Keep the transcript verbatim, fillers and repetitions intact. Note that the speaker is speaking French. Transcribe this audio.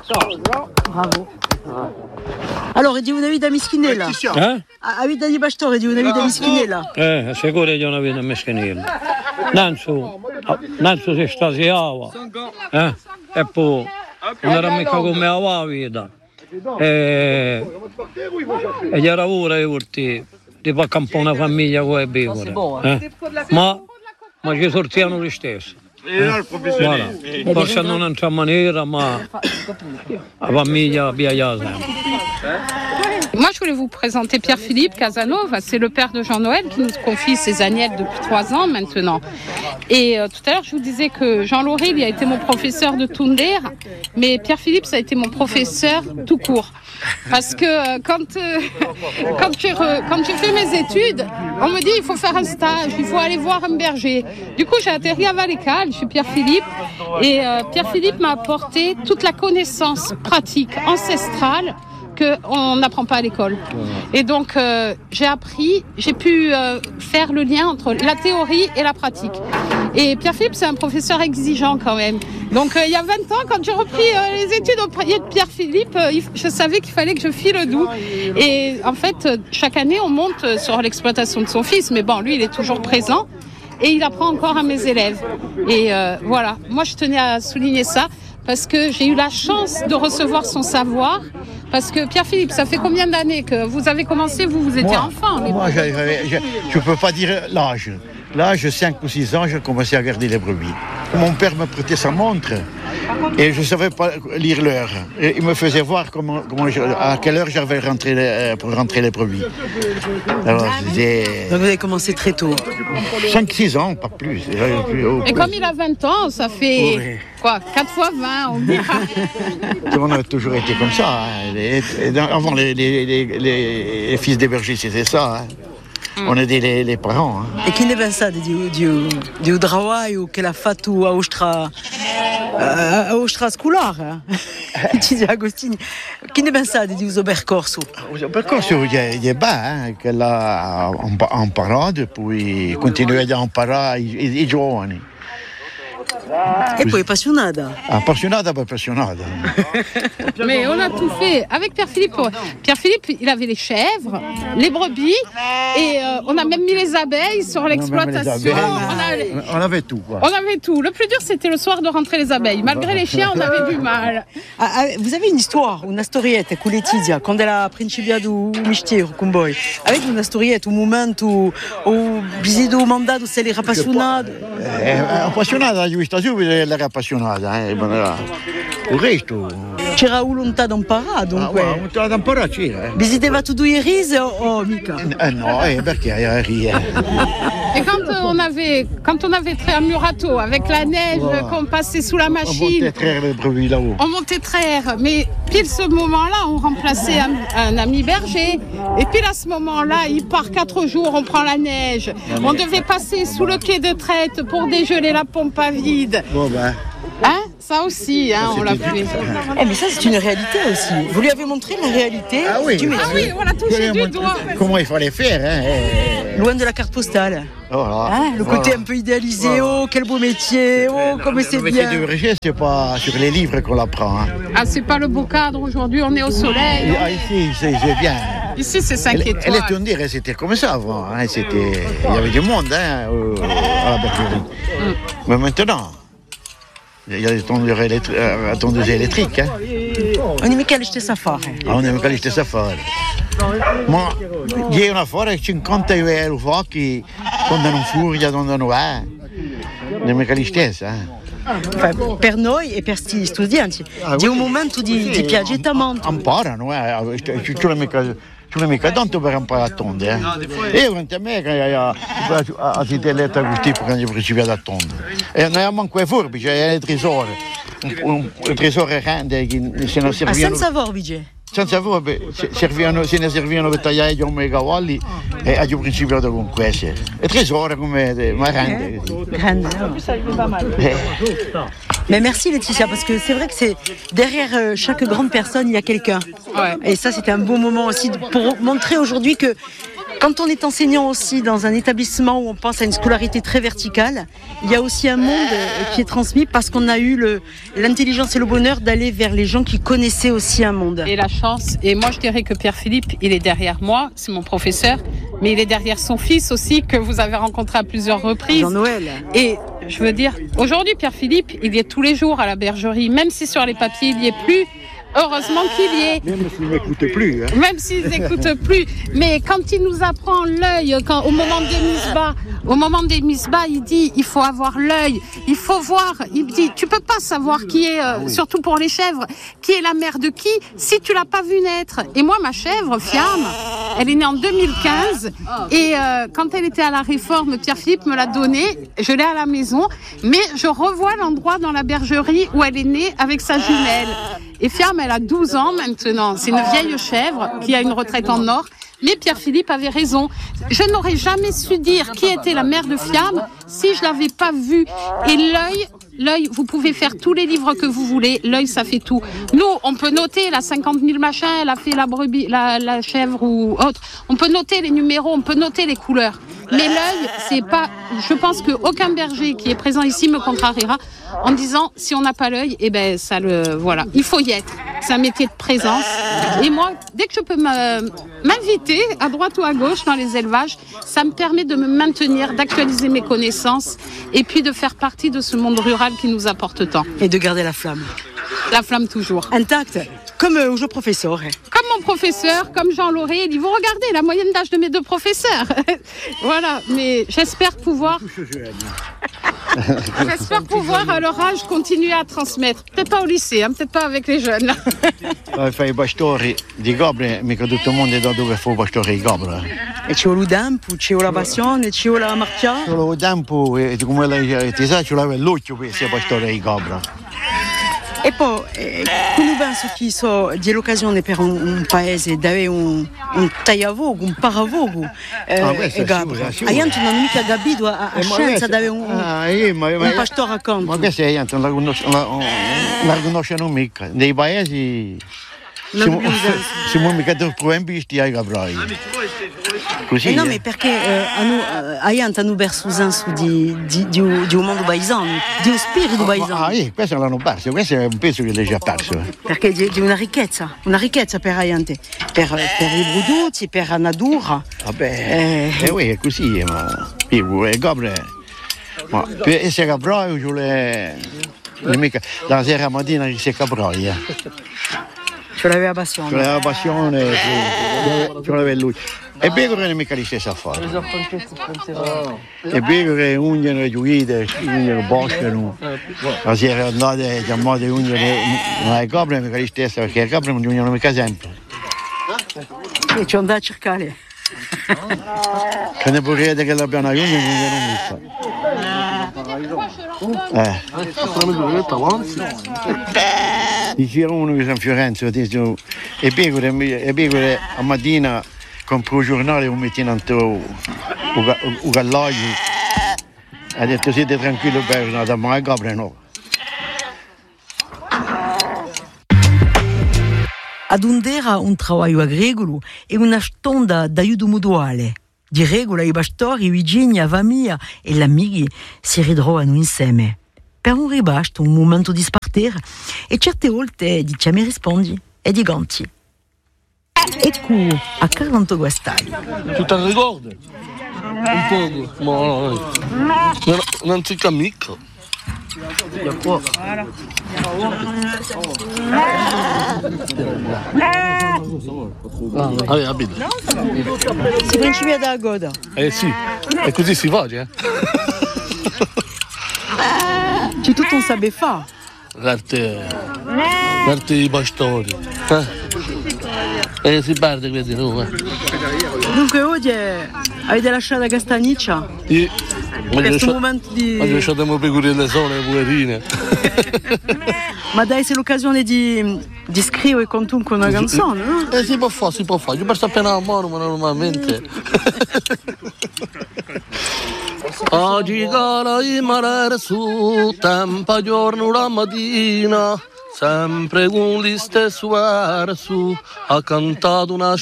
Bravo. Allora, vedi una vita meschinella? Eh? A vita di pastore, di una vita meschinella? Eh, sicuro di una vita meschinella. Nanzo, Nanzo si stasiava, eh? E poi non era mica come la vita. E, e gli lavora e urti, ti fa campare una famiglia con le pecore. Eh? Ma, ma ci sortiamo lo stesso. Eh? Voilà. Forse non in un'altra maniera, ma la famiglia via sempre. Moi, je voulais vous présenter Pierre-Philippe Casanova. C'est le père de Jean-Noël qui nous confie ses agnelles depuis trois ans maintenant. Et euh, tout à l'heure, je vous disais que Jean-Laurent, il a été mon professeur de Toonder, mais Pierre-Philippe, ça a été mon professeur tout court. Parce que euh, quand, euh, quand, j'ai re, quand j'ai fait mes études, on me dit il faut faire un stage, il faut aller voir un berger. Du coup, j'ai atterri à Valécal, je suis Pierre-Philippe. Et euh, Pierre-Philippe m'a apporté toute la connaissance pratique ancestrale qu'on n'apprend pas à l'école. Et donc, euh, j'ai appris, j'ai pu euh, faire le lien entre la théorie et la pratique. Et Pierre-Philippe, c'est un professeur exigeant quand même. Donc, euh, il y a vingt ans, quand j'ai repris euh, les études auprès de Pierre-Philippe, euh, je savais qu'il fallait que je file doux. Et en fait, euh, chaque année, on monte sur l'exploitation de son fils. Mais bon, lui, il est toujours présent. Et il apprend encore à mes élèves. Et euh, voilà, moi, je tenais à souligner ça. Parce que j'ai eu la chance de recevoir son savoir. Parce que Pierre-Philippe, ça fait combien d'années que vous avez commencé, vous, vous étiez moi, enfant les Moi, je ne peux pas dire l'âge. L'âge, cinq ou six ans, j'ai commencé à garder les brebis. Mon père me prêtait sa montre et je ne savais pas lire l'heure. Et il me faisait voir comment, comment je, à quelle heure j'avais rentré les, pour rentrer les brebis. Alors, Donc vous avez commencé très tôt. cinq six ans, pas plus. Et comme il a vingt ans, ça fait oui. quoi, quatre fois vingt, on dira. On a toujours été comme ça. Hein. Et, et dans, avant, les, les, les, les, les fils des bergers, c'était ça. Hein. On aidait les, les parents. Hein. E chi ne pensate di, di, di un travaglio che l'ha fatto a vostra, a vostra scuola? Ci dice Agostini. Chi ne pensate di questo percorso? Il percorso è, è bello, che l'ha imparato e poi continuare a imparare i, i giovani. Et poi appassionata. Appassionata, pas appassionata. Mais on a tout fait. Avec Pierre-Philippe, Pierre-Philippe, il avait les chèvres, les brebis, et euh, on a même mis les abeilles sur l'exploitation. On, avait... on avait tout. Quoi. On avait tout. Le plus dur, c'était le soir de rentrer les abeilles. Malgré les chiens, on avait du mal. Ah, vous avez une histoire, una storietta con Letizia, quando era principiato il mestiere con voi. Avete una storietta, un momento, o visito mandato se era appassionato? Eh, appassionata, giusto subito era appassionata. Eh, il resto... C'era volontà di imparare, dunque? Ah, volontà di imparare c'era. Eh. Visitava tutti i risi o, o mica? Eh, no, eh, perché era rien. Et quand euh, on avait, quand on avait trait à Murato, avec la neige, voilà. qu'on passait sous la machine, on montait traire les brebis là-haut. On montait traire, mais pile ce moment-là, on remplaçait un, un ami berger. Et puis à ce moment-là, il part quatre jours, on prend la neige. On devait passer sous le quai de traite pour dégeler la pompe à vide. Bon ben. Hein, ça aussi, hein, on l'a fait. Eh, mais ça, c'est une réalité aussi. Vous lui avez montré la réalité ah oui. du métier. Ah oui, on l'a touché du doigt. Comment il fallait faire, hein. Loin de la carte postale. Voilà. Hein, le côté voilà. un peu idéalisé, voilà. Oh, quel beau métier, oh, comme c'est bien. Le métier de berger, c'est pas sur les livres qu'on l'apprend. Hein. Ah, c'est pas le beau cadre aujourd'hui, on est au soleil. Ah, ici, c'est, c'est bien. Ici, c'est cinq étoiles. Elle est Tonder, c'était comme ça avant. Hein. C'était... Il y avait du monde hein, à la bergerie. Mm. Mais maintenant... Il y a des tondeuses électri- euh, élettriche. Hein. On è mica la stessa affare. Ah, non è mica la stessa affare. Ma è un affare che cinquanta euro fa che quando non furia, quando non va, non è mica la stessa. Enfin, per noi e per sti studenti, ah, di un momento di, sì, di piagettamento. Imparano, eh. Ci non è mica... Tu non mica tanto per imparare a tondere. Eh? Io quanto a me che a si teletta così quando io principiato a tondere. E non avevamo anche forbici, c'era il tresore. Un, un tresore grande che se ne servivano. Ah, senza forbice? Senza forbice, servivano, se ne servivano per tagliare gli ommi e i cavalli e a principiato con queste. E tresore come ma grande. Grande. Eh. Mais merci Laetitia, parce que c'est vrai que c'est derrière chaque grande personne, il y a quelqu'un. Ouais. Et ça, c'était un beau moment aussi pour montrer aujourd'hui que Quand on est enseignant aussi dans un établissement où on pense à une scolarité très verticale, il y a aussi un monde qui est transmis parce qu'on a eu le, l'intelligence et le bonheur d'aller vers les gens qui connaissaient aussi un monde. Et la chance, et moi je dirais que Pierre-Philippe, il est derrière moi, c'est mon professeur, mais il est derrière son fils aussi, que vous avez rencontré à plusieurs reprises. Jean-Noël. Et je veux dire, aujourd'hui Pierre-Philippe, il y est tous les jours à la bergerie, même si sur les papiers il n'y est plus. Heureusement qu'il y est. Même s'ils n'écoutent plus. Hein. Même s'ils n'écoutent plus. Mais quand il nous apprend l'œil, quand, au moment des misbahs, au moment des misbahs, il dit il faut avoir l'œil, il faut voir. Il dit tu peux pas savoir qui est, euh, oui. surtout pour les chèvres, qui est la mère de qui si tu l'as pas vu naître. Et moi, ma chèvre, Fiam, elle est née en deux mille quinze et euh, quand elle était à la réforme, Pierre-Philippe me l'a donnée. Je l'ai à la maison, mais je revois l'endroit dans la bergerie où elle est née avec sa jumelle. Et Fiam, elle a douze ans maintenant. C'est une vieille chèvre qui a une retraite en or. Mais Pierre-Philippe avait raison. Je n'aurais jamais su dire qui était la mère de Fiam si je l'avais pas vue. Et l'œil, l'œil, vous pouvez faire tous les livres que vous voulez. L'œil, ça fait tout. Nous, on peut noter la cinquante mille machins, elle a fait la brebis, la, la chèvre ou autre. On peut noter les numéros, on peut noter les couleurs. Mais l'œil, c'est pas. Je pense qu'aucun berger qui est présent ici me contrariera en disant si on n'a pas l'œil, eh ben ça le voilà. Il faut y être. C'est un métier de présence. Et moi, dès que je peux me, m'inviter à droite ou à gauche dans les élevages, ça me permet de me maintenir, d'actualiser mes connaissances et puis de faire partie de ce monde rural qui nous apporte tant. Et de garder la flamme. La flamme toujours. Intacte, comme euh, le professeur. Comme mon professeur, comme Jean Lauré, il dit, vous regardez la moyenne d'âge de mes deux professeurs. Voilà, mais j'espère pouvoir... J'espère pouvoir à leur âge continuer à transmettre. Peut-être pas au lycée, hein, peut-être pas avec les jeunes. Fai i pastori di gabbre, mica tutto il mondo è da dove fa i pastori di gabbre. E ci vuole il tempo, ci vuole la passione, ci vuole la marcia. Ci vuole il tempo e come lei ti sa, ci vuole l'occhio per essere pastore di gabbre. E poi, eh, come penso che so di l'occasione per un, un paese dove un, un tagliavogo, un paravogo, eh, ah, e Gabra. A Ianto non ho mica capito a, a scienza dove un, ah, io, ma, un pastore accanto. Ma questa è Ianto, non la, la, la riconoscono mica. Nei paesi siamo, siamo mica provembisti ai Gabrai. Così, eh no, ma perché eh, a Ianto hanno perso senso di, di, di, di un mondo paesano, di un spirito paesano. Ah, eh, questo l'hanno perso, questo è un pezzo che l'hai già perso. Perché di, di una ricchezza, una ricchezza per Ianto, per, per i prodotti, per la natura. Vabbè, eh, eh, è così, ma io, è Gabriele, ma per essere Gabriele, io le, le mica, la sera mattina che sei Gabriele. Ce l'aveva passione. Ce l'aveva passione, ce l'aveva lui. E pecore non è mica la stessa fare. E pecore unghie giuide, unghie boscano. La sera andate chiamate unghie, ma le capre non è mica la stessa, perché le capre non giungono mica sempre. E ci andate a cercare. Che ne può credere che l'abbiano unghie non giungono mica. Eh. Diceva uno che San Fiorenzo, e pecore, e pecore a mattina compro il giornale e un mettino il gallaio. Ha detto siete tranquillo per una ma a Gabra no. Ad Undera un lavoro agricolo e una stonda d'aiuto mutuale. Di regola i pastori, Virginia, Vamia e gli amici si ritrovano insieme. Per un ribasto, un momento di spartire e certe volte di chiami rispondi e di ganti. Ecco a Carlo Guastagli. Tu te ricordi? Un poco, ma no, non, non si cammicca. Allora, abito. Si principia dalla goda. Eh sì, e così si fa, eh? C'è tutto un sabe fa. L'arte, l'arte dei pastori. Eh? E si perde questi, no? Eh? Dunque oggi avete lasciato Castagniccia? Sì. Questo momento di... Ma lasciamo pecorelle sole, poverine. Ma dai, c'est l'occasione di, di scrivere con tu con una canzone, no? Eh si può fare, si può fare. Io basta appena a mano, ma normalmente. Oggi cala il mare su, tempo giorno la mattina, sempre con gli stessi versi, ha cantato una